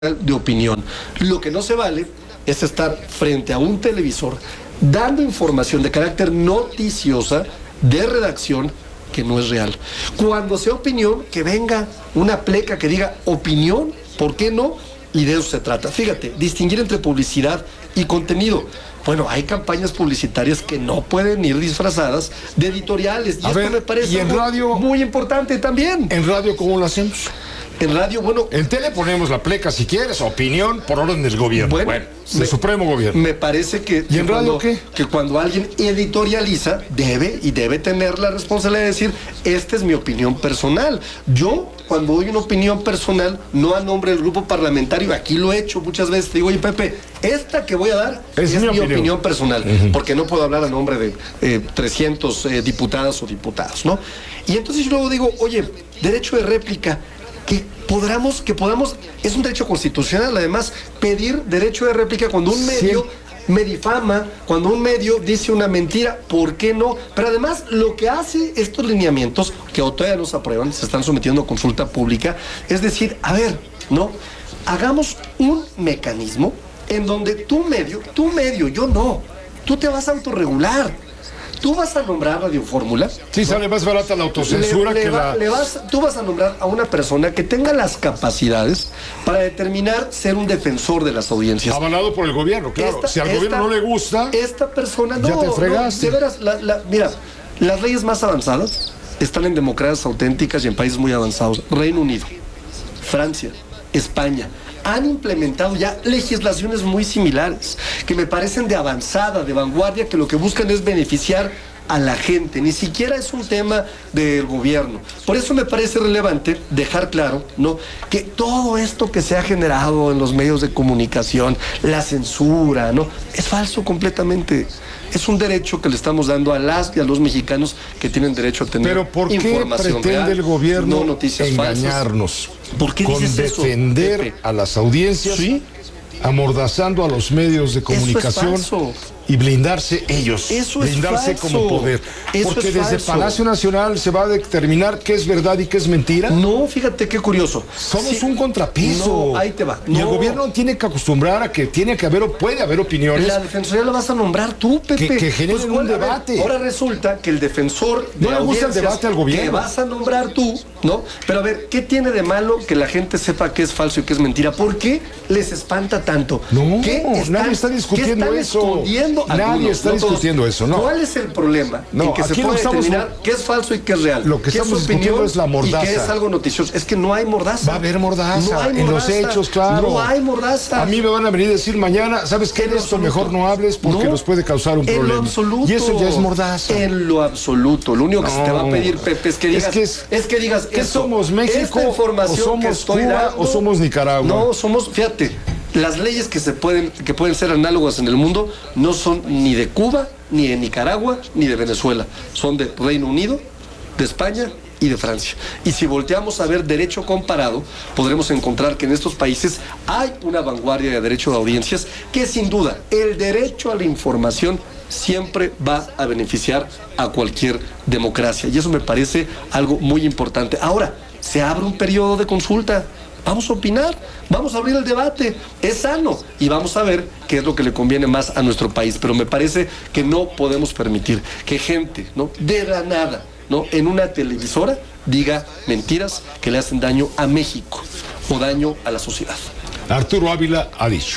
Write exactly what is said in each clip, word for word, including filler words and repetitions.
de opinión. Lo que no se vale es estar frente a un televisor dando información de carácter noticiosa de redacción que no es real. Cuando sea opinión, que venga una pleca que diga opinión, ¿por qué no? Y de eso se trata. Fíjate, distinguir entre publicidad y contenido. Bueno, hay campañas publicitarias que no pueden ir disfrazadas de editoriales. Y a esto ver, me parece ¿y en muy, radio? muy importante también. ¿En radio cómo lo hacemos? En radio, bueno... En tele ponemos la pleca, si quieres, opinión por orden del gobierno. Bueno, Bueno, del me, Supremo Gobierno. Me parece que... ¿Y en que radio cuando, qué? Que cuando alguien editorializa, debe y debe tener la responsabilidad de decir, esta es mi opinión personal. Yo, cuando doy una opinión personal, no a nombre del grupo parlamentario, aquí lo he hecho muchas veces, te digo, oye, Pepe, esta que voy a dar es, es mi, mi opinión. opinión personal, uh-huh. porque no puedo hablar a nombre de eh, trescientos eh, diputadas o diputados, ¿no? Y entonces yo luego digo, oye, derecho de réplica, que podamos, que podamos, es un derecho constitucional, además, pedir derecho de réplica cuando un medio sí. me difama, cuando un medio dice una mentira, ¿por qué no? Pero además, lo que hace estos lineamientos, que todavía no se aprueban, se están sometiendo a consulta pública, es decir, a ver, ¿no? Hagamos un mecanismo en donde tu medio, tu medio, yo no, tú te vas a autorregular. Tú vas a nombrar Radio Fórmula. Sí, ¿no? Sale más barata la autocensura le, le que va, la... Le vas, tú vas a nombrar a una persona que tenga las capacidades para determinar ser un defensor de las audiencias. Avalado por el gobierno, claro. Esta, si al esta, gobierno no le gusta... Esta persona no... Ya te fregaste. No, de veras, la, la, mira, las leyes más avanzadas están en democracias auténticas y en países muy avanzados. Reino Unido, Francia, España... han implementado ya legislaciones muy similares, que me parecen de avanzada, de vanguardia, que lo que buscan es beneficiar a la gente, ni siquiera es un tema del gobierno. Por eso me parece relevante dejar claro, ¿no?, que todo esto que se ha generado en los medios de comunicación, la censura, ¿no?, es falso completamente. Es un derecho que le estamos dando a las y a los mexicanos que tienen derecho a tener Pero ¿por qué información pretende real, el gobierno no noticias engañarnos? Falsas? ¿Por qué con dices eso, defender Pepe? A las audiencias, ¿sí?, amordazando a los medios de comunicación y blindarse ellos, eso blindarse es falso. como poder. Eso Porque es desde falso. Palacio Nacional se va a determinar qué es verdad y qué es mentira. No, fíjate qué curioso. Somos sí. un contrapeso. No, ahí te va. Y no. el gobierno tiene que acostumbrar a que tiene que haber o puede haber opiniones. La defensoría la vas a nombrar tú, Pepe. Que, que generen pues, un debate. Ver, ahora resulta que el defensor de no le gusta el debate al gobierno. Que vas a nombrar tú, ¿no? Pero a ver, ¿qué tiene de malo que la gente sepa qué es falso y qué es mentira? ¿Por qué les espanta tanto? No, ¿Qué están, nadie está discutiendo ¿qué están eso. escondiendo? Nadie Algunos, está no discutiendo todos. eso, no. ¿Cuál es el problema? No, en que se aquí puede no estamos determinar qué es falso y qué es real. Lo que estamos discutiendo es la mordaza. Y qué es algo noticioso. Es que no hay mordaza. Va a haber mordaza. No hay en mordaza. los hechos, claro. No hay mordaza. A mí me van a venir a decir mañana, ¿sabes qué? De esto mejor no hables porque no, nos puede causar un en problema. Lo absoluto, y eso ya es mordaza. En lo absoluto. Lo único que no. se te va a pedir, Pepe, es que digas, es que, es, es que digas, ¿qué eso, somos México esta información o somos que estoy Cuba dando, o somos Nicaragua? No, somos, fíjate, las leyes que se pueden, que pueden ser análogas en el mundo no son ni de Cuba, ni de Nicaragua, ni de Venezuela. Son de Reino Unido, de España y de Francia. Y si volteamos a ver derecho comparado, podremos encontrar que en estos países hay una vanguardia de derecho de audiencias que sin duda el derecho a la información siempre va a beneficiar a cualquier democracia. Y eso me parece algo muy importante. Ahora, se abre un periodo de consulta. Vamos a opinar, vamos a abrir el debate, es sano y vamos a ver qué es lo que le conviene más a nuestro país. Pero me parece que no podemos permitir que gente, ¿no?, de la nada, ¿no?, en una televisora diga mentiras que le hacen daño a México o daño a la sociedad. Arturo Ávila ha dicho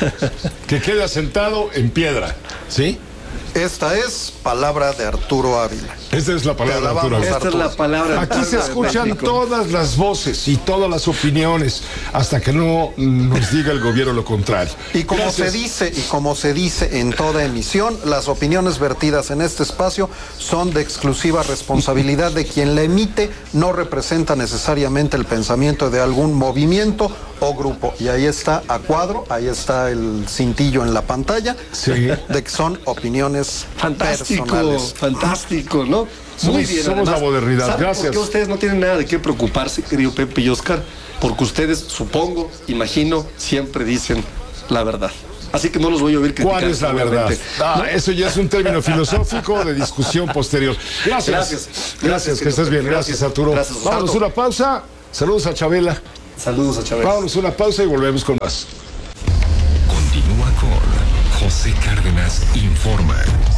que queda sentado en piedra, ¿sí? Esta es palabra de Arturo Ávila. Esta es la palabra de Arturo Ávila. Esta es la palabra. Aquí se escuchan todas las voces y todas las opiniones hasta que no nos diga el gobierno lo contrario. Y como Gracias. se dice y como se dice en toda emisión, las opiniones vertidas en este espacio son de exclusiva responsabilidad de quien la emite, no representa necesariamente el pensamiento de algún movimiento o grupo. Y ahí está a cuadro, ahí está el cintillo en la pantalla, sí, de que son opiniones fantástico, personales. Fantástico, ¿no? Somos, Muy bien. somos Además, la modernidad. ¿saben Gracias. por qué ustedes no tienen nada de qué preocuparse, querido Pepe y Oscar? Porque ustedes, supongo, imagino, siempre dicen la verdad. Así que no los voy a oír criticar. ¿Cuál es la verdad? Ah, ¿no? Eso ya es un término filosófico de discusión posterior. Gracias. Gracias. Gracias, que estés bien. Gracias, Arturo. Gracias, Vamos a una pausa. Saludos a Chabela. Saludos a Chávez. Vámonos a una pausa y volvemos con más. Continúa con José Cárdenas Informa.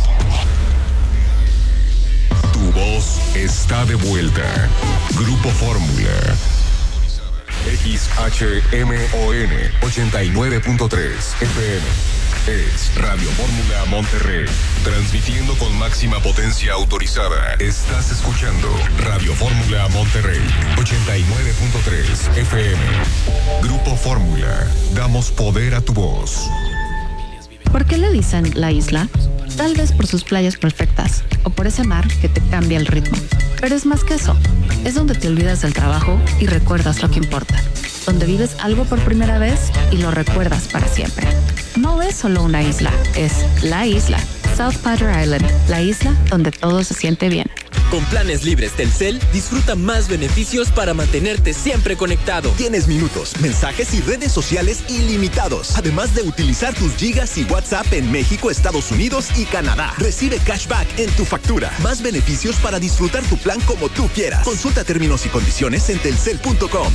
Tu voz está de vuelta. Grupo Fórmula. X H M O N ochenta y nueve punto tres F M. Es Radio Fórmula Monterrey, transmitiendo con máxima potencia autorizada. Estás escuchando Radio Fórmula Monterrey, ochenta y nueve punto tres F M. Grupo Fórmula, damos poder a tu voz. ¿Por qué le dicen la isla? Tal vez por sus playas perfectas o por ese mar que te cambia el ritmo. Pero es más que eso. Es donde te olvidas del trabajo y recuerdas lo que importa. Donde vives algo por primera vez y lo recuerdas para siempre. No es solo una isla, es la isla. South Padre Island, la isla donde todo se siente bien. Con planes libres Telcel, disfruta más beneficios para mantenerte siempre conectado. Tienes minutos, mensajes y redes sociales ilimitados, además de utilizar tus gigas y WhatsApp en México, Estados Unidos y Canadá. Recibe cashback en tu factura. Más beneficios para disfrutar tu plan como tú quieras. Consulta términos y condiciones en telcel punto com.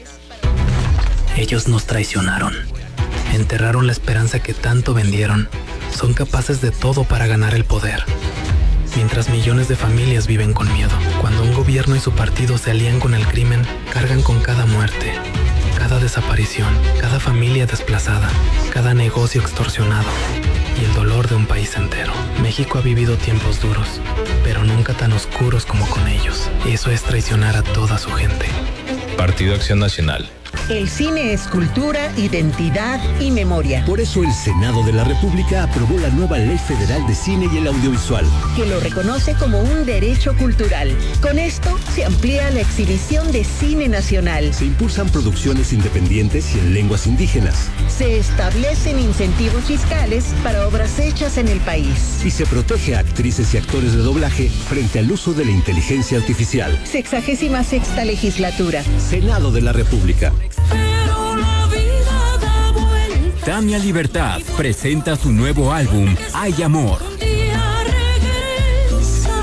Ellos nos traicionaron. Enterraron la esperanza que tanto vendieron. Son capaces de todo para ganar el poder. Mientras millones de familias viven con miedo. Cuando un gobierno y su partido se alían con el crimen, cargan con cada muerte, cada desaparición, cada familia desplazada, cada negocio extorsionado y el dolor de un país entero. México ha vivido tiempos duros, pero nunca tan oscuros como con ellos. Eso es traicionar a toda su gente. Partido Acción Nacional. El cine es cultura, identidad y memoria. Por eso el Senado de la República aprobó la nueva Ley Federal de Cine y el Audiovisual, que lo reconoce como un derecho cultural. Con esto se amplía la exhibición de cine nacional. Se impulsan producciones independientes y en lenguas indígenas. Se establecen incentivos fiscales para obras hechas en el país. Y se protege a actrices y actores de doblaje frente al uso de la inteligencia artificial. Sexagésima sexta legislatura. Senado de la República. Pero la vida da vuelta. Tania Libertad presenta su nuevo álbum, Hay Amor. Un día regresa,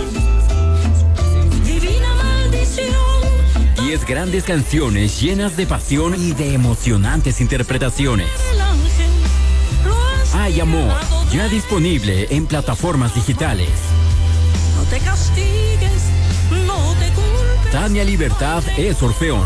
divina maldición. Diez grandes canciones llenas de pasión y de emocionantes interpretaciones. Hay Amor, ya disponible en plataformas digitales. No te castigues, no te culpes. Tania Libertad es Orfeón.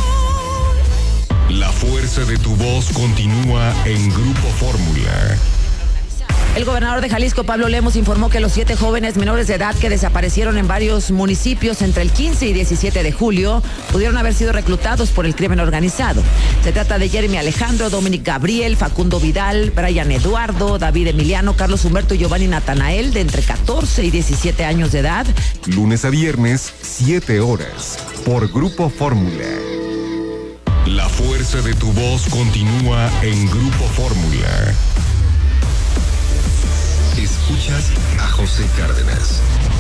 La fuerza de tu voz continúa en Grupo Fórmula. El gobernador de Jalisco, Pablo Lemos, informó que los siete jóvenes menores de edad que desaparecieron en varios municipios entre el quince y diecisiete de julio pudieron haber sido reclutados por el crimen organizado. Se trata de Jeremy Alejandro, Dominic Gabriel, Facundo Vidal, Brian Eduardo, David Emiliano, Carlos Humberto y Giovanni Natanael, de entre catorce y diecisiete años de edad. Lunes a viernes, siete horas, por Grupo Fórmula. La fuerza de tu voz continúa en Grupo Fórmula. Escuchas a José Cárdenas.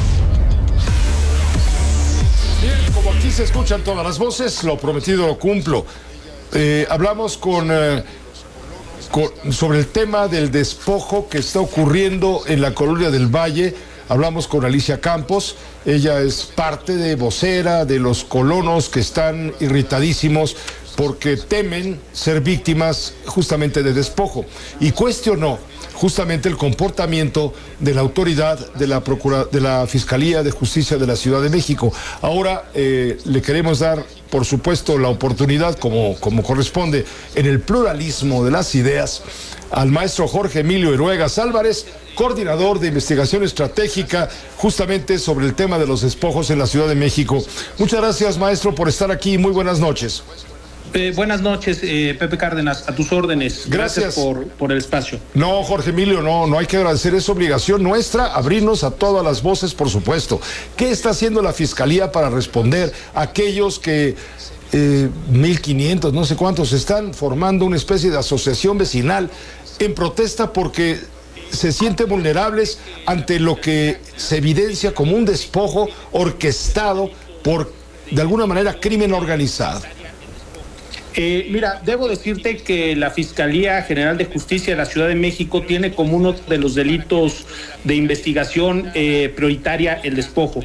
Bien, como aquí se escuchan todas las voces, lo prometido lo cumplo. Eh, hablamos con, eh, con sobre el tema del despojo que está ocurriendo en la Colonia del Valle. Hablamos con Alicia Campos, ella es parte de vocera de los colonos que están irritadísimos porque temen ser víctimas justamente de despojo, y cuestionó justamente el comportamiento de la autoridad de la Procura, de la Fiscalía de Justicia de la Ciudad de México. Ahora eh, le queremos dar, por supuesto, la oportunidad, como, como corresponde, en el pluralismo de las ideas, al maestro Jorge Emilio Iruegas Álvarez, coordinador de investigación estratégica justamente sobre el tema de los despojos en la Ciudad de México. Muchas gracias, maestro, por estar aquí. Muy buenas noches. Eh, buenas noches, eh, Pepe Cárdenas, a tus órdenes. Gracias, Gracias por, por el espacio. No, Jorge Emilio, no, no hay que agradecer, es obligación nuestra abrirnos a todas las voces, por supuesto. ¿Qué está haciendo la Fiscalía para responder a aquellos que eh, mil quinientos, no sé cuántos, están formando una especie de asociación vecinal en protesta porque se sienten vulnerables ante lo que se evidencia como un despojo orquestado por, de alguna manera, crimen organizado? Eh, mira, debo decirte que la Fiscalía General de Justicia de la Ciudad de México tiene como uno de los delitos de investigación eh, prioritaria el despojo.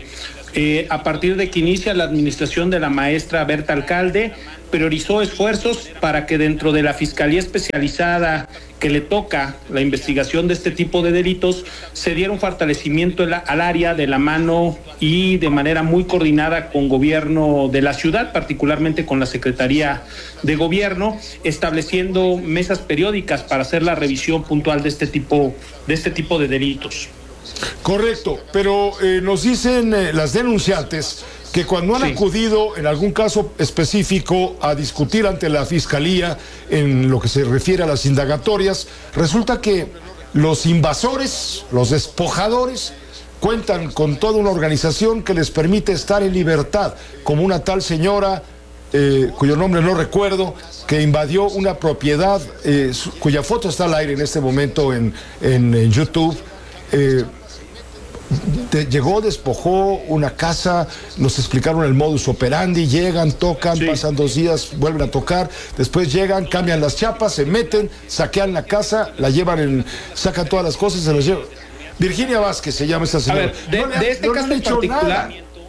Eh, a partir de que inicia la administración de la maestra Berta Alcalde, priorizó esfuerzos para que dentro de la Fiscalía Especializada que le toca la investigación de este tipo de delitos, se diera un fortalecimiento al área de la mano y de manera muy coordinada con gobierno de la ciudad, particularmente con la Secretaría de Gobierno, estableciendo mesas periódicas para hacer la revisión puntual de este tipo, de este tipo de delitos. Correcto, pero eh, nos dicen eh, las denunciantes que cuando han sí. acudido en algún caso específico a discutir ante la Fiscalía en lo que se refiere a las indagatorias, resulta que los invasores, los despojadores, cuentan con toda una organización que les permite estar en libertad, como una tal señora, eh, cuyo nombre no recuerdo, que invadió una propiedad, eh, su, cuya foto está al aire en este momento en, en, en YouTube. Eh, De, llegó, despojó una casa, nos explicaron el modus operandi, llegan, tocan, sí. pasan dos días, vuelven a tocar, después llegan, cambian las chapas, se meten, saquean la casa, la llevan en, sacan todas las cosas y se las llevan. Virginia Vázquez se llama esta señora. A ver, de, no le, de este no caso en particular... Nada.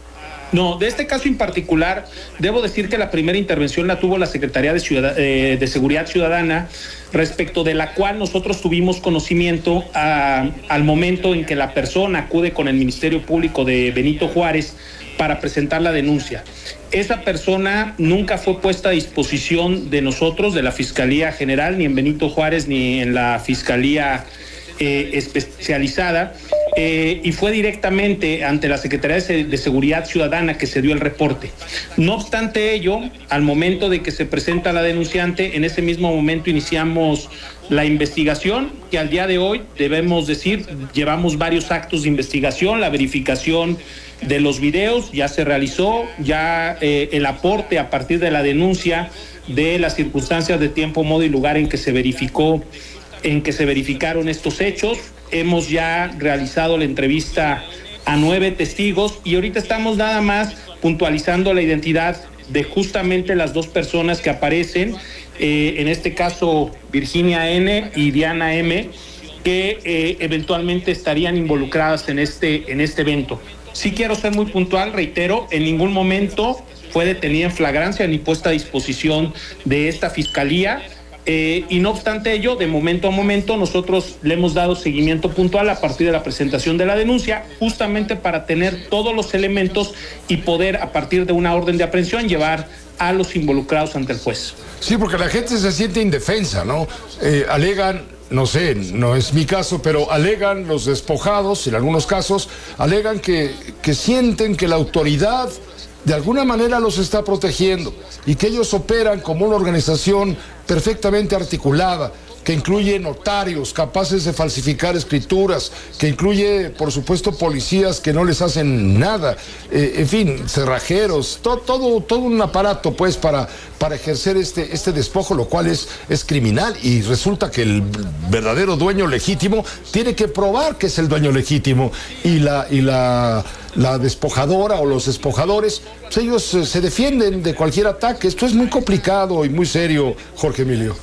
No, de este caso en particular, debo decir que la primera intervención la tuvo la Secretaría de, Ciudad, eh, de Seguridad Ciudadana, respecto de la cual nosotros tuvimos conocimiento a, al momento en que la persona acude con el Ministerio Público de Benito Juárez para presentar la denuncia. Esa persona nunca fue puesta a disposición de nosotros, de la Fiscalía General, ni en Benito Juárez, ni en la Fiscalía eh, Especializada. Eh, y fue directamente ante la Secretaría de Seguridad Ciudadana que se dio el reporte. No obstante ello, al momento de que se presenta la denunciante, en ese mismo momento iniciamos la investigación, que al día de hoy, debemos decir, llevamos varios actos de investigación, la verificación de los videos ya se realizó, ya eh, el aporte a partir de la denuncia de las circunstancias de tiempo, modo y lugar en que se verificó, en que se verificaron estos hechos. Hemos ya realizado la entrevista a nueve testigos y ahorita estamos nada más puntualizando la identidad de justamente las dos personas que aparecen, eh, en este caso Virginia N. y Diana M., que eh, eventualmente estarían involucradas en este, en este evento. Sí quiero ser muy puntual, reitero, en ningún momento fue detenida en flagrancia ni puesta a disposición de esta fiscalía. Eh, y no obstante ello, de momento a momento nosotros le hemos dado seguimiento puntual a partir de la presentación de la denuncia, justamente para tener todos los elementos y poder, a partir de una orden de aprehensión, llevar a los involucrados ante el juez. Sí, porque la gente se siente indefensa, ¿no? Eh, alegan, no sé, no es mi caso, pero alegan los despojados, en algunos casos, alegan que, que sienten que la autoridad de alguna manera los está protegiendo y que ellos operan como una organización perfectamente articulada, que incluye notarios capaces de falsificar escrituras, que incluye, por supuesto, policías que no les hacen nada, eh, en fin, cerrajeros, to, todo, todo un aparato, pues, para, para ejercer este, este despojo, lo cual es, es criminal, y resulta que el verdadero dueño legítimo tiene que probar que es el dueño legítimo, y la, y la, la despojadora o los despojadores, pues ellos eh, se defienden de cualquier ataque. Esto es muy complicado y muy serio, Jorge Emilio.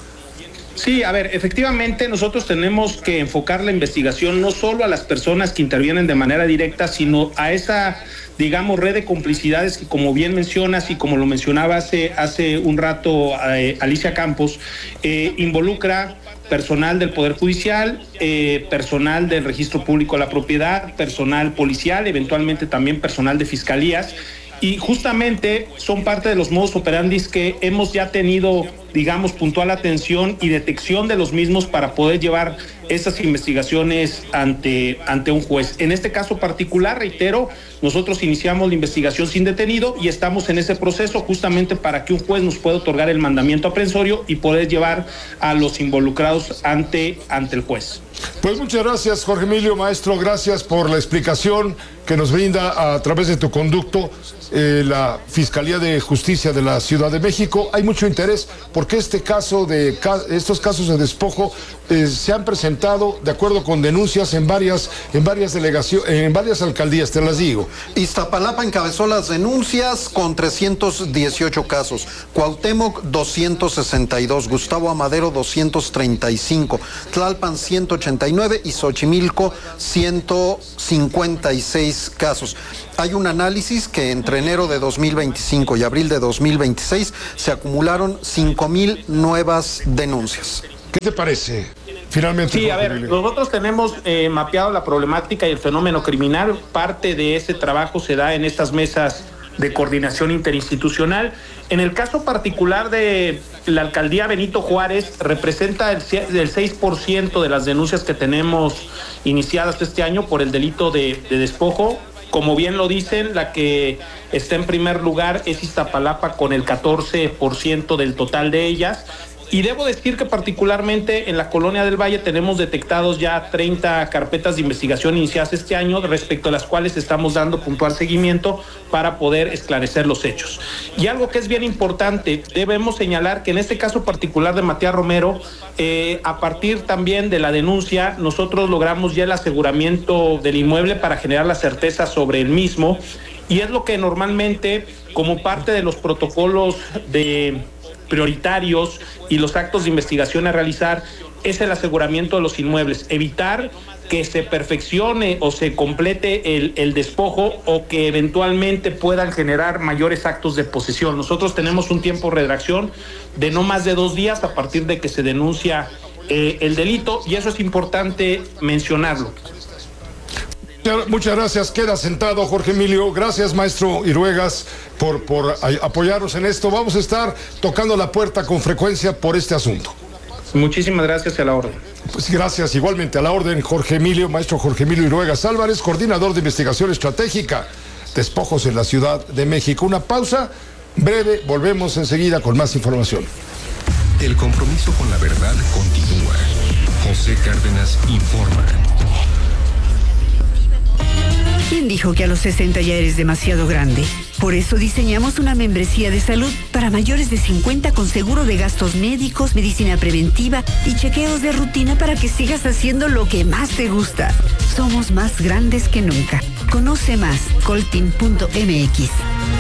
Sí, a ver, efectivamente nosotros tenemos que enfocar la investigación no solo a las personas que intervienen de manera directa, sino a esa, digamos, red de complicidades que, como bien mencionas y como lo mencionaba hace, hace un rato eh, Alicia Campos, eh, involucra personal del Poder Judicial, eh, personal del Registro Público de la Propiedad, personal policial, eventualmente también personal de fiscalías. Y justamente son parte de los modus operandi que hemos ya tenido, digamos, puntual atención y detección de los mismos para poder llevar esas investigaciones ante, ante un juez. En este caso particular, reitero, nosotros iniciamos la investigación sin detenido y estamos en ese proceso justamente para que un juez nos pueda otorgar el mandamiento aprehensorio y poder llevar a los involucrados ante, ante el juez. Pues muchas gracias, Jorge Emilio, maestro, gracias por la explicación que nos brinda a través de tu conducto eh, la Fiscalía de Justicia de la Ciudad de México. Hay mucho interés por porque este caso de estos casos de despojo eh, se han presentado de acuerdo con denuncias en varias en varias delegaciones, en varias alcaldías, te las digo. Iztapalapa encabezó las denuncias con trescientos dieciocho casos, Cuauhtémoc doscientos sesenta y dos, Gustavo Amadero doscientos treinta y cinco, Tlalpan ciento ochenta y nueve y Xochimilco ciento cincuenta y seis casos. Hay un análisis que entre enero de dos mil veinticinco y abril de dos mil veintiséis se acumularon cinco mil nuevas denuncias. ¿Qué te parece? Finalmente. Sí, a ver, nosotros tenemos eh, mapeado la problemática y el fenómeno criminal. Parte de ese trabajo se da en estas mesas de coordinación interinstitucional. En el caso particular de la alcaldía Benito Juárez, representa el, el seis por ciento de las denuncias que tenemos iniciadas este año por el delito de, de despojo. Como bien lo dicen, la que está en primer lugar es Iztapalapa con el catorce por ciento del total de ellas. Y debo decir que particularmente en la Colonia del Valle tenemos detectados ya treinta carpetas de investigación iniciadas este año, respecto a las cuales estamos dando puntual seguimiento para poder esclarecer los hechos. Y algo que es bien importante, debemos señalar que en este caso particular de Matías Romero, eh, a partir también de la denuncia, nosotros logramos ya el aseguramiento del inmueble para generar la certeza sobre el mismo, y es lo que normalmente, como parte de los protocolos de prioritarios y los actos de investigación a realizar, es el aseguramiento de los inmuebles, evitar que se perfeccione o se complete el, el despojo o que eventualmente puedan generar mayores actos de posesión. Nosotros tenemos un tiempo de redacción de no más de dos días a partir de que se denuncia eh, el delito, y eso es importante mencionarlo. Muchas gracias, queda sentado Jorge Emilio. Gracias, maestro Iruegas, por, por apoyarnos en esto. Vamos a estar tocando la puerta con frecuencia por este asunto. Muchísimas gracias, y a la orden. Pues gracias, igualmente a la orden, Jorge Emilio, maestro Jorge Emilio Iruegas Álvarez, coordinador de investigación estratégica, despojos en la Ciudad de México. Una pausa breve, volvemos enseguida con más información. El compromiso con la verdad continúa. José Cárdenas informa. ¿Quién dijo que a los sesenta ya eres demasiado grande? Por eso diseñamos una membresía de salud para mayores de cincuenta con seguro de gastos médicos, medicina preventiva y chequeos de rutina para que sigas haciendo lo que más te gusta. Somos más grandes que nunca. Conoce más, coltin punto m x.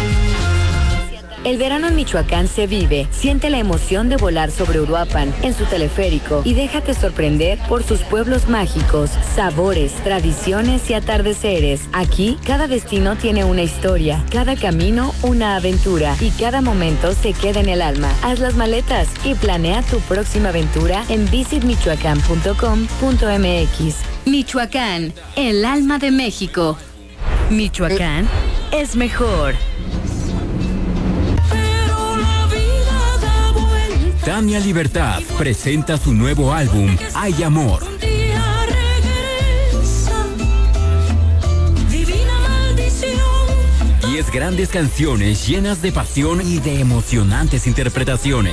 El verano en Michoacán se vive. Siente la emoción de volar sobre Uruapan en su teleférico y déjate sorprender por sus pueblos mágicos, sabores, tradiciones y atardeceres. Aquí, cada destino tiene una historia, cada camino una aventura y cada momento se queda en el alma. Haz las maletas y planea tu próxima aventura en visit michoacán punto com punto m x. Michoacán, el alma de México. Michoacán eh. es mejor. Tania Libertad presenta su nuevo álbum, Hay Amor. Diez grandes canciones llenas de pasión y de emocionantes interpretaciones.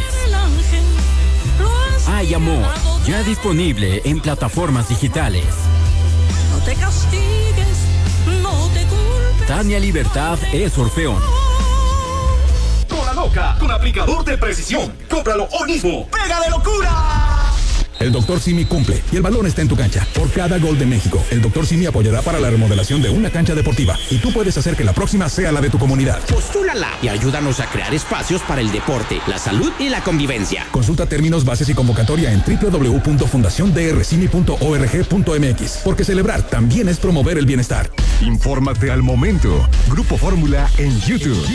Hay Amor, ya disponible en plataformas digitales. No te castigues, no te culpes. Tania Libertad es Orfeón. Loca, con aplicador de precisión. Cómpralo hoy mismo. ¡Pega de locura! El doctor Simi cumple y el balón está en tu cancha. Por cada gol de México, el doctor Simi apoyará para la remodelación de una cancha deportiva y tú puedes hacer que la próxima sea la de tu comunidad. Postúlala y ayúdanos a crear espacios para el deporte, la salud y la convivencia. Consulta términos, bases y convocatoria en doble u doble u doble u punto fundación d r simi punto org punto m x, porque celebrar también es promover el bienestar. Infórmate al momento. Grupo Fórmula en YouTube.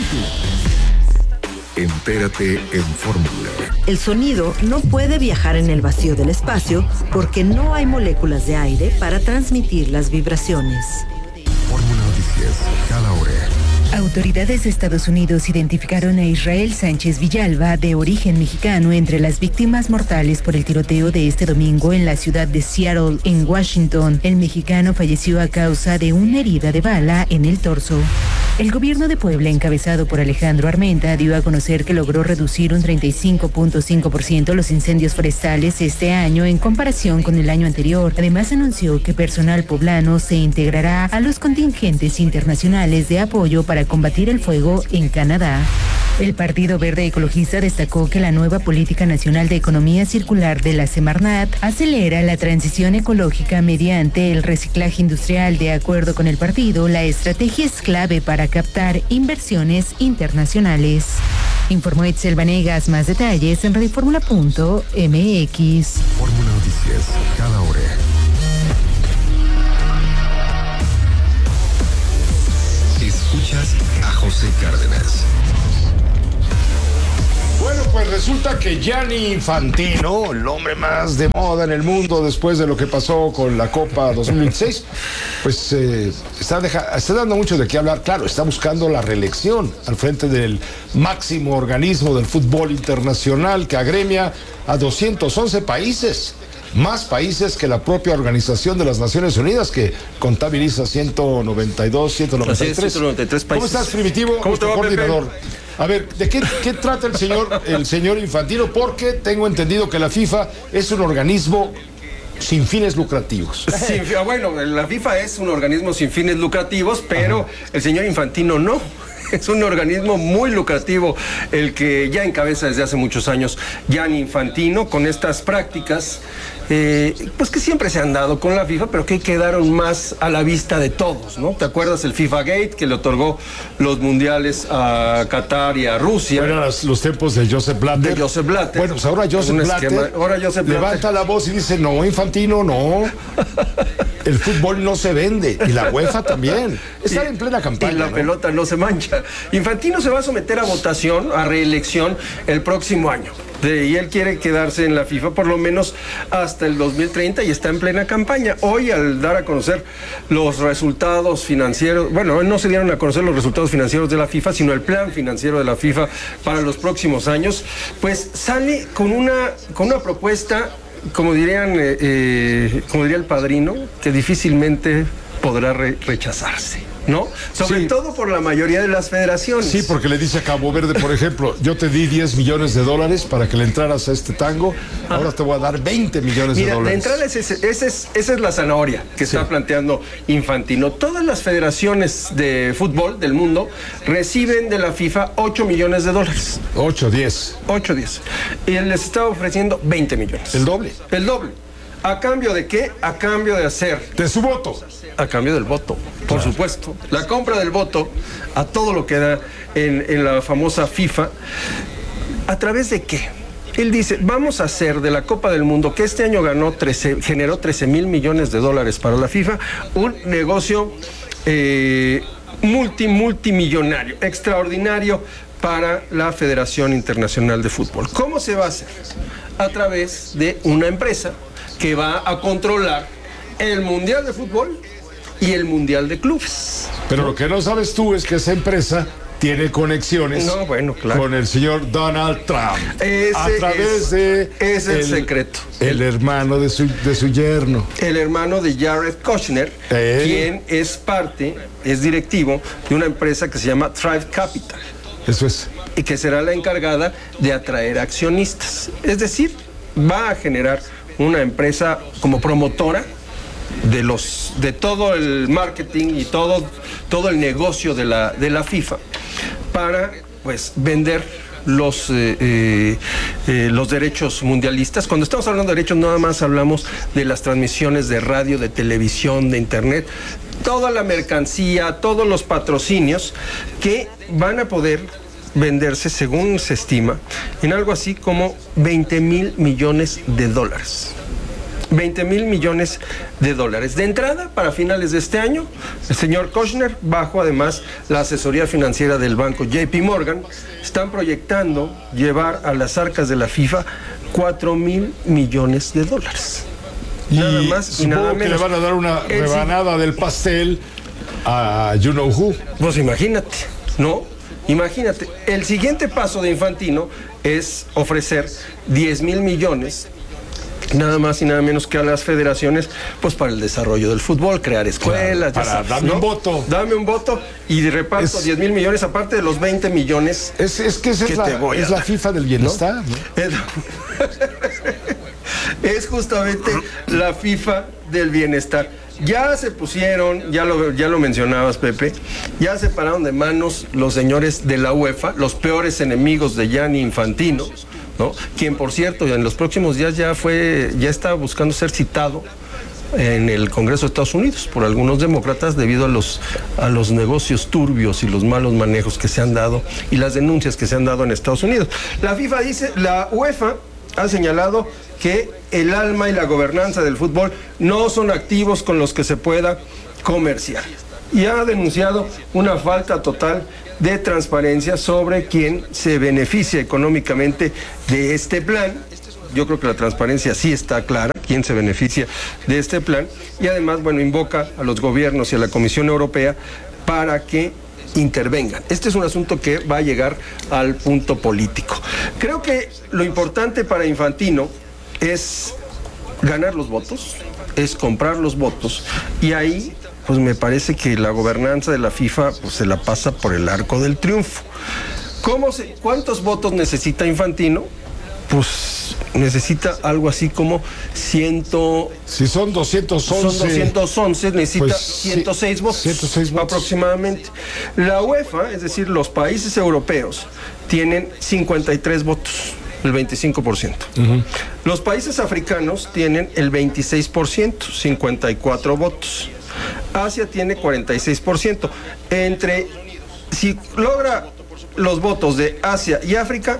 Entérate en Fórmula. El sonido no puede viajar en el vacío del espacio porque no hay moléculas de aire para transmitir las vibraciones. Fórmula Noticias, cada hora. Autoridades de Estados Unidos identificaron a Israel Sánchez Villalba, de origen mexicano, entre las víctimas mortales por el tiroteo de este domingo en la ciudad de Seattle, en Washington. El mexicano falleció a causa de una herida de bala en el torso. El gobierno de Puebla, encabezado por Alejandro Armenta, dio a conocer que logró reducir un treinta y cinco punto cinco por ciento los incendios forestales este año en comparación con el año anterior. Además, anunció que personal poblano se integrará a los contingentes internacionales de apoyo para combatir el fuego en Canadá. El Partido Verde Ecologista destacó que la nueva Política Nacional de Economía Circular de la Semarnat acelera la transición ecológica mediante el reciclaje industrial. De acuerdo con el partido, la estrategia es clave para captar inversiones internacionales. Informó Itzel Vanegas. Más detalles en radioformula punto m x. Fórmula Noticias, cada hora. Escuchas a José Cárdenas. Bueno, pues resulta que Gianni Infantino, el hombre más de moda en el mundo después de lo que pasó con la Copa dos mil veintiséis, pues eh, está, deja, está dando mucho de qué hablar. Claro, está buscando la reelección al frente del máximo organismo del fútbol internacional que agremia a doscientos once países. Más países que la propia Organización de las Naciones Unidas, que contabiliza ciento noventa y dos, ciento noventa y tres. ciento noventa y tres países. ¿Cómo estás, Primitivo? ¿Cómo te va, coordinador. Pepe? A ver, ¿de qué, qué trata el señor, el señor Infantino? Porque tengo entendido que la FIFA es un organismo sin fines lucrativos. Sí, bueno, la FIFA es un organismo sin fines lucrativos, pero Ajá. el señor Infantino no. Es un organismo muy lucrativo el que ya encabeza desde hace muchos años Gianni Infantino, con estas prácticas eh, pues que siempre se han dado con la FIFA, pero que quedaron más a la vista de todos, ¿no? ¿Te acuerdas el FIFA Gate, que le otorgó los mundiales a Qatar y a Rusia? Eran los, los tiempos de Joseph Blatter. De Joseph Blatter. Bueno, pues ahora Joseph Blatter, ahora Joseph levanta Blatter. la voz y dice, no, Infantino, no. El fútbol no se vende. Y la UEFA también. Están en plena campaña. Y la ¿no? pelota no se mancha. Infantino se va a someter a votación, a reelección, el próximo año. De, y él quiere quedarse en la FIFA por lo menos hasta el dos mil treinta y está en plena campaña. Hoy, al dar a conocer los resultados financieros, bueno, no se dieron a conocer los resultados financieros de la FIFA, sino el plan financiero de la FIFA para los próximos años, pues sale con una, con una propuesta, como dirían, eh, eh, como diría el padrino, que difícilmente podrá re- rechazarse. ¿No? Sobre sí. todo por la mayoría de las federaciones. Sí, porque le dice a Cabo Verde, por ejemplo, yo te di diez millones de dólares para que le entraras a este tango, ahora ah. te voy a dar veinte millones Mira, de dólares. Mira, la entrada es, ese, ese es, esa es la zanahoria que sí. está planteando Infantino. Todas las federaciones de fútbol del mundo reciben de la FIFA ocho millones de dólares. ocho, diez. ocho, diez. Y él les está ofreciendo veinte millones. El doble. El doble. ¿A cambio de qué? A cambio de hacer... De su voto. A cambio del voto, por claro. supuesto. La compra del voto a todo lo que da en, en la famosa FIFA. ¿A través de qué? Él dice, vamos a hacer de la Copa del Mundo, que este año ganó trece, generó trece mil millones de dólares para la FIFA, un negocio eh, multi, multimillonario, extraordinario para la Federación Internacional de Fútbol. ¿Cómo se va a hacer? A través de una empresa que va a controlar el Mundial de Fútbol y el Mundial de Clubes. Pero lo que no sabes tú es que esa empresa tiene conexiones no, bueno, claro. con el señor Donald Trump. Ese a través es, de... Es el, el secreto. El hermano de su, de su yerno. El hermano de Jared Kushner, eh. quien es parte, es directivo de una empresa que se llama Thrive Capital. Eso es. Y que será la encargada de atraer accionistas. Es decir, va a generar una empresa como promotora de los de todo el marketing y todo, todo el negocio de la, de la FIFA para pues vender los, eh, eh, eh, los derechos mundialistas. Cuando estamos hablando de derechos, nada más hablamos de las transmisiones de radio, de televisión, de internet, toda la mercancía, todos los patrocinios que van a poder venderse, según se estima, en algo así como veinte mil millones de dólares. veinte mil millones de dólares. De entrada, para finales de este año, el señor Kushner, bajo además la asesoría financiera del banco J P Morgan, están proyectando llevar a las arcas de la FIFA cuatro mil millones de dólares. Y nada más y nada menos. Que le van a dar una el rebanada sí. del pastel a You Know Who. Pues imagínate, ¿no? Imagínate, el siguiente paso de Infantino es ofrecer diez mil millones, nada más y nada menos que a las federaciones, pues para el desarrollo del fútbol, crear escuelas. Claro, para sabes, dame ¿no? un voto. Dame un voto y reparto es, diez mil millones, aparte de los veinte millones. Es, es que, esa que es, la, te voy es a la FIFA del bienestar, ¿no? ¿no? Es, es justamente la FIFA del bienestar. ya se pusieron, ya lo, ya lo mencionabas, Pepe, ya se pararon de manos los señores de la UEFA, los peores enemigos de Gianni Infantino, ¿no? Quien, por cierto, en los próximos días ya fue, ya está buscando ser citado en el Congreso de Estados Unidos por algunos demócratas debido a los a los negocios turbios y los malos manejos que se han dado y las denuncias que se han dado en Estados Unidos. La FIFA dice, la UEFA ha señalado que el alma y la gobernanza del fútbol no son activos con los que se pueda comerciar y ha denunciado una falta total de transparencia sobre quién se beneficia económicamente de este plan. Yo creo que la transparencia sí está clara, quién se beneficia de este plan, y además, bueno, invoca a los gobiernos y a la Comisión Europea para que intervengan. Este es un asunto que va a llegar al punto político. Creo que lo importante para Infantino es ganar los votos, es comprar los votos, y ahí, pues me parece que la gobernanza de la FIFA pues, se la pasa por el arco del triunfo. ¿Cómo se, ¿Cuántos votos necesita Infantino? Pues necesita algo así como ciento... Si son doscientos once... Son doscientos once, necesita pues, ciento seis sí, votos, ciento seis votos aproximadamente. La UEFA, es decir, los países europeos, tienen cincuenta y tres votos, el veinticinco por ciento. Uh-huh. Los países africanos tienen el veintiséis por ciento, cincuenta y cuatro votos. Asia tiene cuarenta y seis por ciento. Entre... Si logra los votos de Asia y África,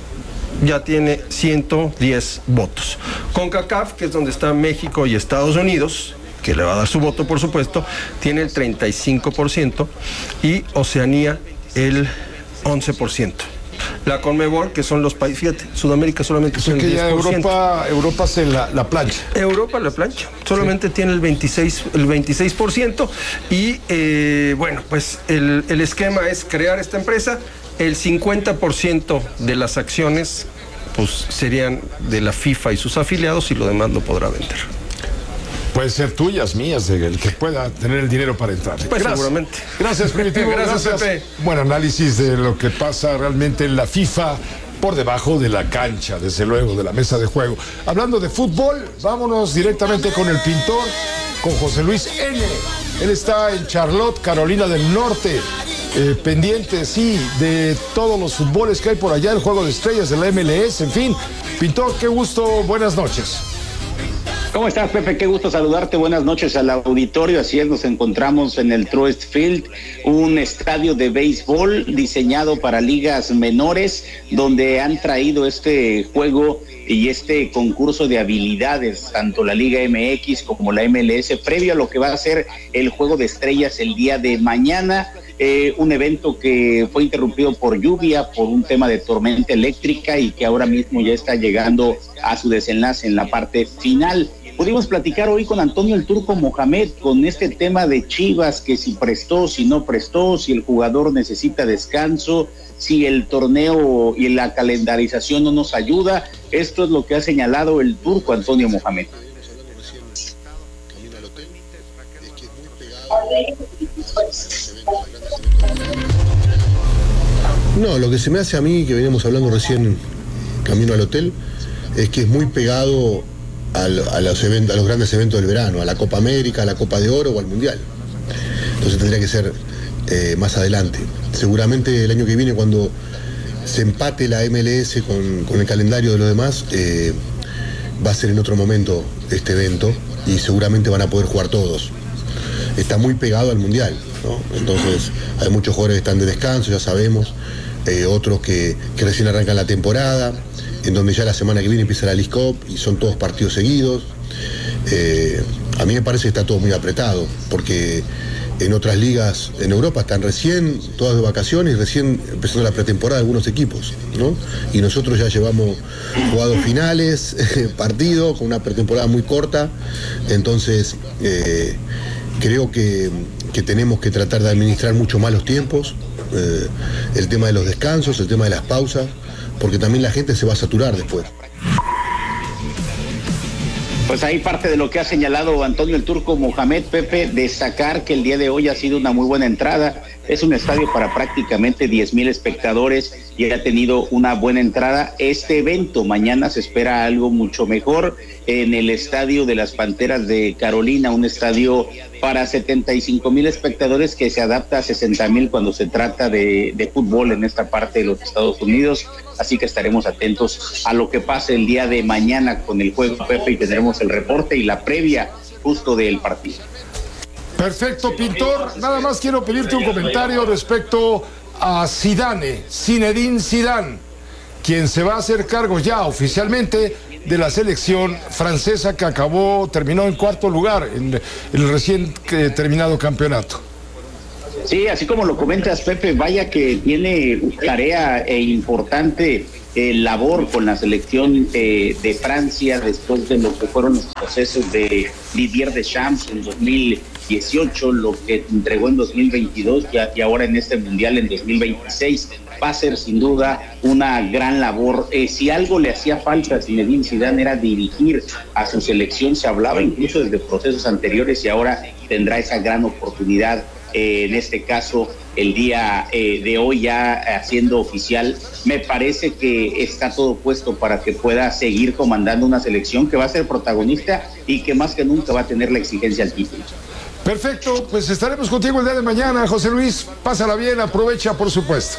ya tiene ciento diez votos. CONCACAF, que es donde están México y Estados Unidos, que le va a dar su voto, por supuesto, tiene el treinta y cinco por ciento y Oceanía el once por ciento. La CONMEBOL, que son los países, fíjate, Sudamérica solamente son el diez por ciento. Europa, Europa se la, la plancha. Europa la plancha, solamente sí. tiene el veintiséis, el veintiséis por ciento y eh, bueno, pues el, el esquema es crear esta empresa. El cincuenta por ciento de las acciones pues serían de la FIFA y sus afiliados y lo demás lo podrá vender. Pueden ser tuyas, mías, de el que pueda tener el dinero para entrar. Pues gracias. Seguramente. Gracias, Primitivo. Gracias, gracias, Pepe. Buen análisis de lo que pasa realmente en la FIFA por debajo de la cancha, desde luego, de la mesa de juego. Hablando de fútbol, vámonos directamente con el pintor, con José Luis N. Él está en Charlotte, Carolina del Norte. Eh, pendiente, sí, de todos los fútboles que hay por allá, el juego de estrellas de la M L S, en fin. Pintor, qué gusto, buenas noches. ¿Cómo estás, Pepe? Qué gusto saludarte. Buenas noches al auditorio. Así es, nos encontramos en el Truist Field, un estadio de béisbol diseñado para ligas menores, donde han traído este juego y este concurso de habilidades, tanto la Liga M X como la M L S, previo a lo que va a ser el juego de estrellas el día de mañana. Eh, un evento que fue interrumpido por lluvia, por un tema de tormenta eléctrica y que ahora mismo ya está llegando a su desenlace en la parte final. Pudimos platicar hoy con Antonio el Turco Mohamed con este tema de Chivas, que si prestó, si no prestó, si el jugador necesita descanso, si el torneo y la calendarización no nos ayuda. Esto es lo que ha señalado el Turco Antonio Mohamed. No, lo que se me hace a mí, que veníamos hablando recién camino al hotel, es que es muy pegado al, a, los eventos, a los grandes eventos del verano, a la Copa América, a la Copa de Oro o al Mundial. Entonces tendría que ser eh, más adelante. Seguramente el año que viene, cuando se empate la M L S con, con el calendario de los demás, eh, va a ser en otro momento este evento y seguramente van a poder jugar todos. Está muy pegado al Mundial, ¿no? Entonces hay muchos jugadores que están de descanso, ya sabemos, eh, otros que, que recién arrancan la temporada, en donde ya la semana que viene empieza la League Cup y son todos partidos seguidos. Eh, a mí me parece que está todo muy apretado, porque en otras ligas en Europa están recién todas de vacaciones, recién empezando la pretemporada de algunos equipos, ¿no? Y nosotros ya llevamos jugados finales, partidos, con una pretemporada muy corta. Entonces eh, creo que, que tenemos que tratar de administrar mucho más los tiempos, eh, el tema de los descansos, el tema de las pausas, porque también la gente se va a saturar después. Pues ahí parte de lo que ha señalado Antonio el Turco Mohamed, Pepe, destacar que el día de hoy ha sido una muy buena entrada Es un estadio para prácticamente diez mil espectadores y ha tenido una buena entrada. Este evento mañana se espera algo mucho mejor en el estadio de las Panteras de Carolina, un estadio para setenta y cinco mil espectadores que se adapta a sesenta mil cuando se trata de, de fútbol en esta parte de los Estados Unidos. Así que estaremos atentos a lo que pase el día de mañana con el juego, Pepe, y tendremos el reporte y la previa justo del partido. Perfecto, Pintor. Nada más quiero pedirte un comentario respecto a Zidane, Zinedine Zidane, quien se va a hacer cargo ya oficialmente de la selección francesa que acabó, terminó en cuarto lugar en el recién terminado campeonato. Sí, así como lo comentas, Pepe, vaya que tiene tarea e importante eh, labor con la selección eh, de Francia después de lo que fueron los procesos de Didier Deschamps en dos mil dieciocho, lo que entregó en dos mil veintidós y, y ahora en este Mundial en dos mil veintiséis. Va a ser sin duda una gran labor. Eh, si algo le hacía falta a Zinedine Zidane era dirigir a su selección, se hablaba incluso desde procesos anteriores y ahora tendrá esa gran oportunidad. Eh, en este caso, el día eh, de hoy ya haciendo oficial, me parece que está todo puesto para que pueda seguir comandando una selección que va a ser protagonista y que más que nunca va a tener la exigencia al título. Perfecto, pues estaremos contigo el día de mañana, José Luis. Pásala bien, aprovecha, por supuesto.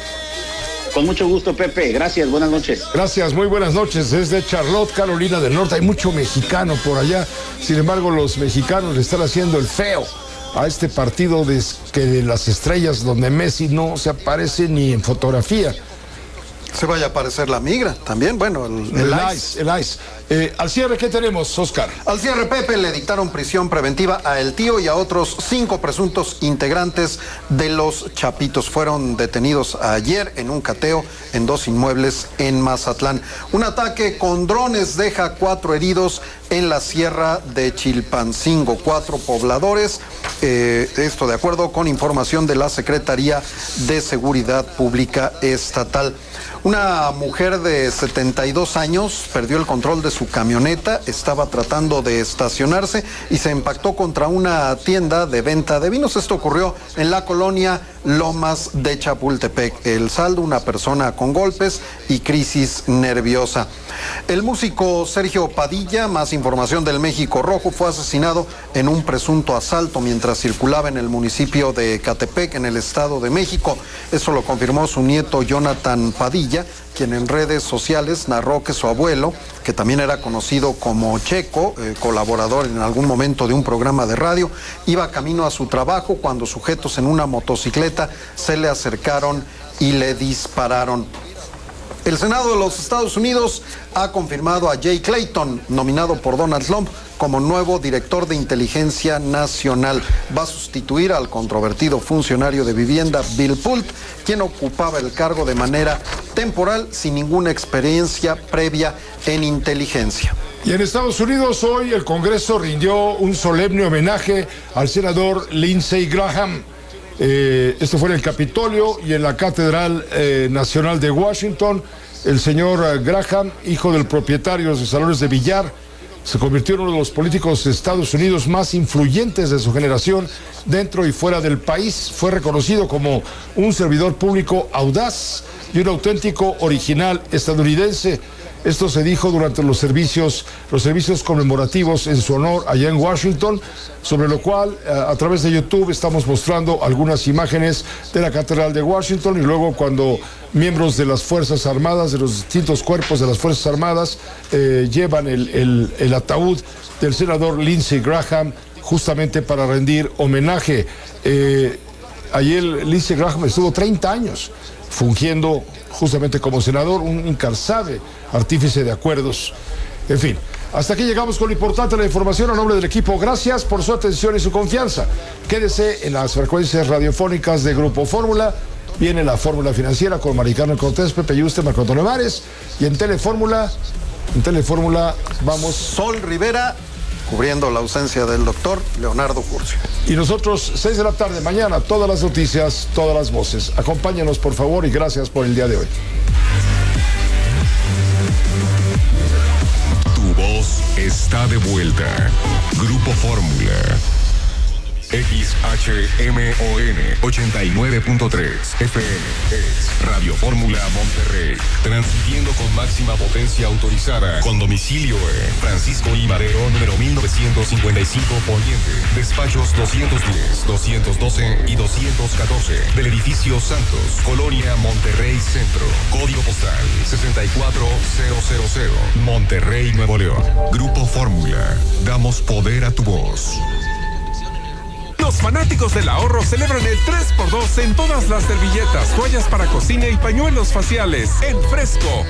Con mucho gusto, Pepe. Gracias, buenas noches. Gracias, muy buenas noches. Desde Charlotte, Carolina del Norte. Hay mucho mexicano por allá. Sin embargo, los mexicanos le están haciendo el feo a este partido de, que de las estrellas, donde Messi no se aparece ni en fotografía. Se vaya a aparecer la migra también, bueno, el, el, el ICE. ICE. El ICE. Eh, al cierre, ¿qué tenemos, Oscar? Al cierre, Pepe, le dictaron prisión preventiva a El Tío y a otros cinco presuntos integrantes de los Chapitos. Fueron detenidos ayer en un cateo en dos inmuebles en Mazatlán. Un ataque con drones deja cuatro heridos en la sierra de Chilpancingo. Cuatro pobladores, eh, esto de acuerdo con información de la Secretaría de Seguridad Pública Estatal. Una mujer de setenta y dos años perdió el control de su camioneta, estaba tratando de estacionarse y se impactó contra una tienda de venta de vinos. Esto ocurrió en la colonia Lomas de Chapultepec. El saldo, una persona con golpes y crisis nerviosa. El músico Sergio Padilla, más información del México Rojo, fue asesinado en un presunto asalto mientras circulaba en el municipio de Ecatepec, en el Estado de México. Eso lo confirmó su nieto Jonathan Padilla, quien en redes sociales narró que su abuelo, que también era conocido como Checo, eh, colaborador en algún momento de un programa de radio, iba camino a su trabajo cuando sujetos en una motocicleta se le acercaron y le dispararon. El Senado de los Estados Unidos ha confirmado a Jay Clayton, nominado por Donald Trump como nuevo director de inteligencia nacional. Va a sustituir al controvertido funcionario de vivienda Bill Pult, quien ocupaba el cargo de manera temporal sin ninguna experiencia previa en inteligencia. Y en Estados Unidos hoy el Congreso rindió un solemne homenaje al senador Lindsey Graham. Eh, esto fue en el Capitolio y en la Catedral eh, Nacional de Washington. El señor eh, Graham, hijo del propietario de salones de billar, se convirtió en uno de los políticos de Estados Unidos más influyentes de su generación dentro y fuera del país. Fue reconocido como un servidor público audaz y un auténtico original estadounidense. Esto se dijo durante los servicios, los servicios conmemorativos en su honor allá en Washington, sobre lo cual a través de YouTube estamos mostrando algunas imágenes de la Catedral de Washington, y luego cuando miembros de las Fuerzas Armadas, de los distintos cuerpos de las Fuerzas Armadas, eh, llevan el, el, el ataúd del senador Lindsey Graham justamente para rendir homenaje. Eh, ayer Lindsey Graham estuvo treinta años fungiendo justamente como senador, un incansable artífice de acuerdos. En fin, hasta aquí llegamos con lo importante de la información. A nombre del equipo, gracias por su atención y su confianza. Quédese en las frecuencias radiofónicas de Grupo Fórmula. Viene la Fórmula Financiera con Maricarmen Cortés, Pepe Yuste, Marco Antonio Mares. Y en Telefórmula, en Telefórmula vamos... Sol Rivera, cubriendo la ausencia del doctor Leonardo Curcio. Y nosotros, seis de la tarde, mañana, todas las noticias, todas las voces. Acompáñanos, por favor, y gracias por el día de hoy. Tu voz está de vuelta. Grupo Fórmula. X H M O N ochenta y nueve punto tres F M es Radio Fórmula Monterrey, transmitiendo con máxima potencia autorizada, con domicilio en Francisco I. Madero, número mil novecientos cincuenta y cinco Poniente, despachos doscientos diez, doscientos doce y doscientos catorce, del edificio Santos, Colonia Monterrey Centro, código postal sesenta y cuatro mil, Monterrey, Nuevo León. Grupo Fórmula, damos poder a tu voz. Los fanáticos del ahorro celebran el tres por dos en todas las servilletas, toallas para cocina y pañuelos faciales en Fresco.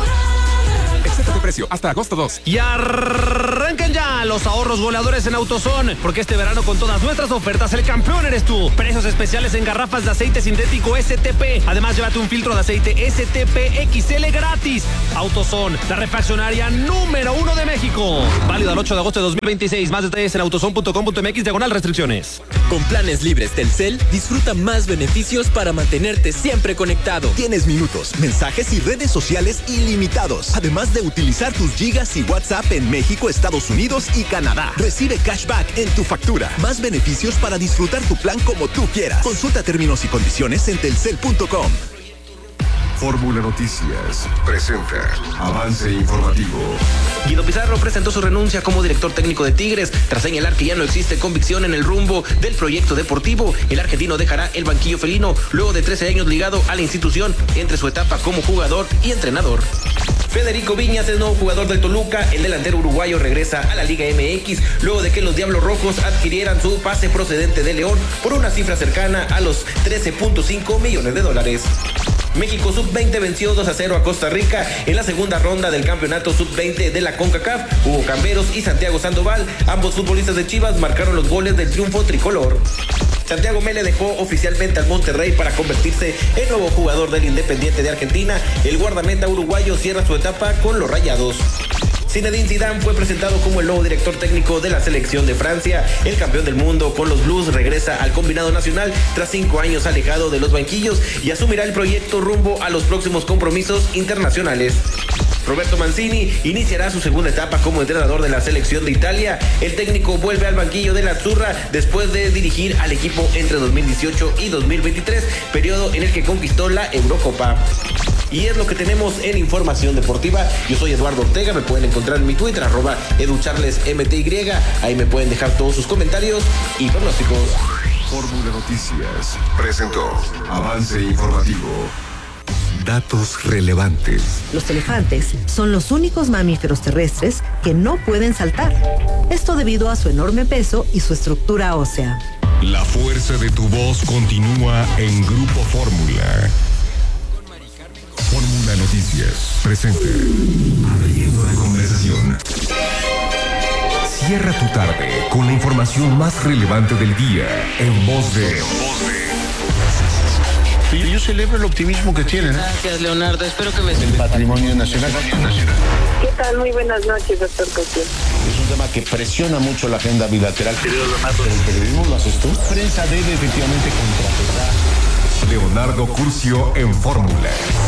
Excepto de precio, hasta agosto dos. Y arrancan ya los ahorros goleadores en AutoZone, porque este verano con todas nuestras ofertas el campeón eres tú. Precios especiales en garrafas de aceite sintético S T P. Además, llévate un filtro de aceite S T P X L gratis. AutoZone, la refaccionaria número uno de México. Válido al ocho de agosto de dos mil veintiséis. Más detalles en autozone punto com punto m x diagonal restricciones. Con planes libres Telcel, disfruta más beneficios para mantenerte siempre conectado. Tienes minutos, mensajes y redes sociales ilimitados, además de utilizar tus gigas y WhatsApp en México, Estados Unidos y Canadá. Recibe cashback en tu factura. Más beneficios para disfrutar tu plan como tú quieras. Consulta términos y condiciones en telcel punto com. Fórmula Noticias presenta Avance Informativo. Guido Pizarro presentó su renuncia como director técnico de Tigres tras señalar que ya no existe convicción en el rumbo del proyecto deportivo. El argentino dejará el banquillo felino luego de trece años ligado a la institución entre su etapa como jugador y entrenador. Federico Viñas es nuevo jugador del Toluca. El delantero uruguayo regresa a la Liga M X luego de que los Diablos Rojos adquirieran su pase procedente de León por una cifra cercana a los trece punto cinco millones de dólares. México sub veinte venció dos a cero a Costa Rica en la segunda ronda del campeonato sub veinte de la CONCACAF. Hugo Camberos y Santiago Sandoval, ambos futbolistas de Chivas, marcaron los goles del triunfo tricolor. Santiago Mele dejó oficialmente al Monterrey para convertirse en nuevo jugador del Independiente de Argentina. El guardameta uruguayo cierra su etapa con los Rayados. Zinedine Zidane fue presentado como el nuevo director técnico de la selección de Francia. El campeón del mundo con los Blues regresa al combinado nacional tras cinco años alejado de los banquillos y asumirá el proyecto rumbo a los próximos compromisos internacionales. Roberto Mancini iniciará su segunda etapa como entrenador de la selección de Italia. El técnico vuelve al banquillo de la Azzurra después de dirigir al equipo entre dos mil dieciocho y dos mil veintitrés, periodo en el que conquistó la Eurocopa. Y es lo que tenemos en información deportiva. Yo soy Eduardo Ortega, me pueden encontrar en mi Twitter, arroba educharlesmty. Ahí me pueden dejar todos sus comentarios y pronósticos. Fórmula Noticias presentó Avance Informativo. Datos relevantes. Los elefantes son los únicos mamíferos terrestres que no pueden saltar. Esto debido a su enorme peso y su estructura ósea. La fuerza de tu voz continúa en Grupo Fórmula. Fórmula Noticias presente. Abriendo la conversación. Cierra tu tarde con la información más relevante del día en voz de... Yo celebro el optimismo que tienen. Gracias, Leonardo. Espero que me... El patrimonio nacional. ¿Qué tal? Muy buenas noches, doctor Cosío. Es un tema que presiona mucho la agenda bilateral. Pero el periodismo lo haces tú. La prensa debe efectivamente contrapesar. Leonardo Curcio en Fórmula.